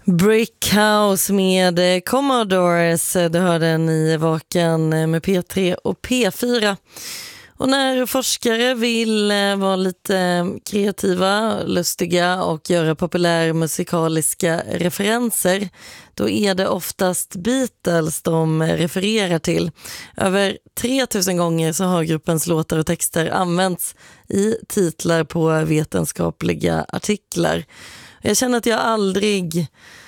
Brick House med Commodores, du hörde den i Vaken med P3 och P4. Och när forskare vill vara lite kreativa, lustiga och göra populärmusikaliska referenser, då är det oftast Beatles de refererar till. Över 3000 gånger så har gruppens låtar och texter använts i titlar på vetenskapliga artiklar. Jag känner att jag aldrig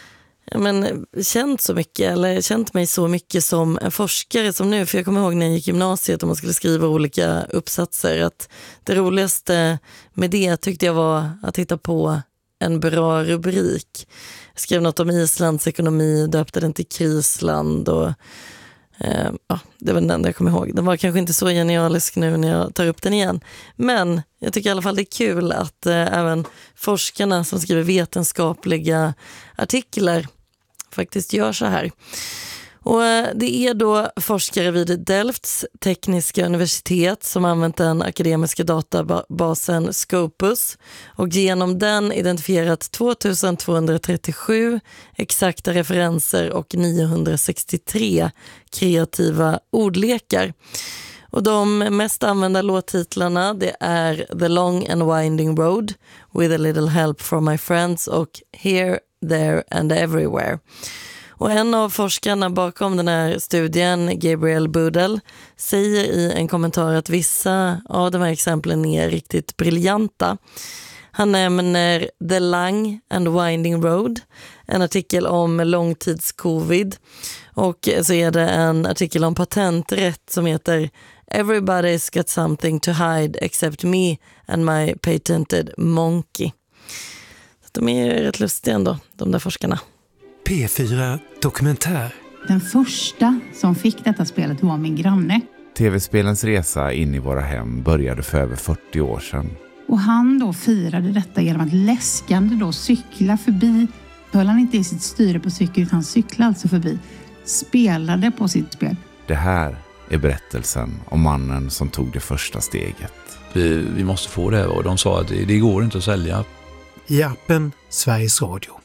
känt mig så mycket som en forskare som nu, för jag kommer ihåg när jag gick i gymnasiet och man skulle skriva olika uppsatser, att det roligaste med det tyckte jag var att hitta på en bra rubrik. Jag skrev något om Islands ekonomi, döpte den till Krisland och det var den enda jag kommer ihåg. Den var kanske inte så genialisk nu när jag tar upp den igen. Men jag tycker i alla fall det är kul att även forskarna som skriver vetenskapliga artiklar faktiskt gör så här. Och det är då forskare vid Delfts tekniska universitet som använt den akademiska databasen Scopus och genom den identifierat 2237 exakta referenser och 963 kreativa ordlekar. Och de mest använda låttitlarna, det är The Long and Winding Road, With a Little Help from My Friends och Here, There and Everywhere. Och en av forskarna bakom den här studien, Gabriel Budel, säger i en kommentar att vissa av de här exemplen är riktigt briljanta. Han nämner The Long and Winding Road, en artikel om långtidscovid, och så är det en artikel om patenträtt som heter Everybody's got something to hide except me and my patented monkey. De är rätt lustiga ändå, de där forskarna. P4 Dokumentär. Den första som fick detta spelet var min granne. TV-spelens resa in i våra hem började för över 40 år sedan. Och han då firade detta genom att läskande då cykla förbi. Då höll han inte i sitt styre på cykel utan cyklade alltså förbi. Spelade på sitt spel. Det här är berättelsen om mannen som tog det första steget. Vi måste få det, och de sa att det går inte att sälja. I appen Sveriges Radio.